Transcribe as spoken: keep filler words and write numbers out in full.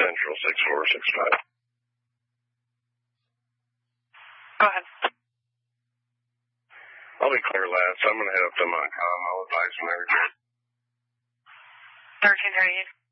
Central, six four six five. Go ahead. I'll be clear last. I'm going to head up to Montcalm. I'll advise when I return. thirteen thirty-eight.